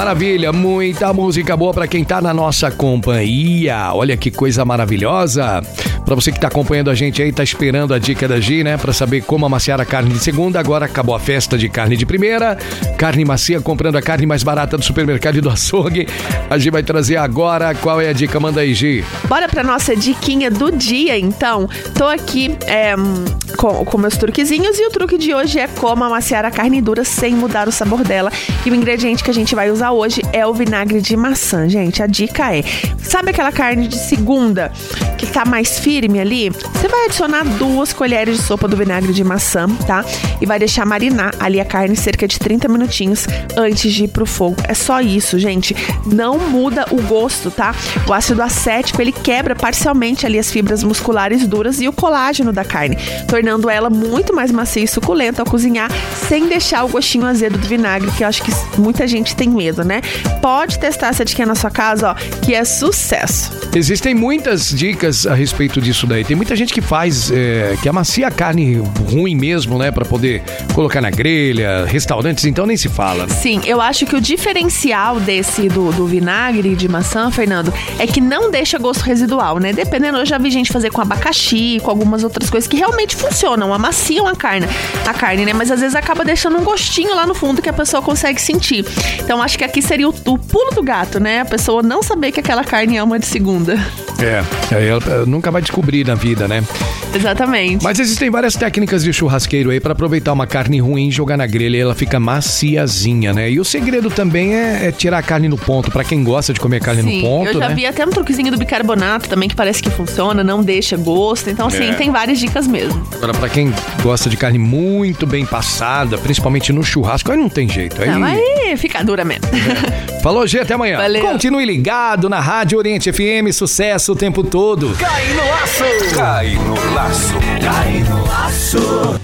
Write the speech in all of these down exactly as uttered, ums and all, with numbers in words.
Maravilha, muita música boa pra quem tá na nossa companhia. Olha que coisa maravilhosa. Pra você que tá acompanhando a gente aí, tá esperando a dica da Gi, né? Pra saber como amaciar a carne de segunda. Agora acabou a festa de carne de primeira. Carne macia, comprando a carne mais barata do supermercado e do açougue. A Gi vai trazer agora. Qual é a dica? Manda aí, Gi. Bora pra nossa diquinha do dia, então. Tô aqui é, com, com meus truquezinhos e o truque de hoje é como amaciar a carne dura sem mudar o sabor dela. E o ingrediente que a gente vai usar hoje é o vinagre de maçã, gente. A dica é, sabe aquela carne de segunda que tá mais firme ali? Você vai adicionar duas colheres de sopa do vinagre de maçã, tá? E vai deixar marinar ali a carne cerca de trinta minutinhos antes de ir pro fogo. É só isso, gente. Não muda o gosto, tá? O ácido acético, ele quebra parcialmente ali as fibras musculares duras e o colágeno da carne, tornando ela muito mais macia e suculenta ao cozinhar, sem deixar o gostinho azedo do vinagre, que eu acho que muita gente tem medo, né? Pode testar essa dica na sua casa, ó, que é sucesso. Existem muitas dicas a respeito disso daí. Tem muita gente que faz, é, que amacia a carne ruim mesmo, né? Pra poder colocar na grelha, restaurantes, então nem se fala. Sim, eu acho que o diferencial desse, do, do vinagre de maçã, Fernando, é que não deixa gosto residual, né? Dependendo, eu já vi gente fazer com abacaxi, com algumas outras coisas que realmente funcionam, amaciam a carne, a carne, né? Mas às vezes acaba deixando um gostinho lá no fundo que a pessoa consegue sentir. Então acho que aqui seria o, o pulo do gato, né? A pessoa não saber que aquela carne é uma de segunda. É, ela nunca vai descobrir na vida, né? Exatamente. Mas existem várias técnicas de churrasqueiro aí pra aproveitar uma carne ruim, jogar na grelha e ela fica maciazinha, né? E o segredo também é, é tirar a carne no ponto, pra quem gosta de comer carne Sim, no ponto, eu já né? vi até um truquezinho do bicarbonato também que parece que funciona, não deixa gosto. Então, assim, É. tem várias dicas mesmo. Agora, pra quem gosta de carne muito bem passada, principalmente no churrasco, aí não tem jeito. Aí... Não, aí fica dura mesmo. É. Falou, G, até amanhã. Valeu. Continue ligado na Rádio Oriente F M, sucesso o tempo todo. Cai no laço. Cai no laço. Cai no laço.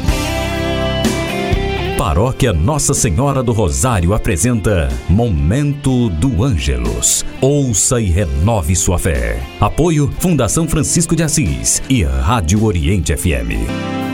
Paróquia Nossa Senhora do Rosário apresenta Momento do Ângelus. Ouça e renove sua fé. Apoio Fundação Francisco de Assis e Rádio Oriente F M.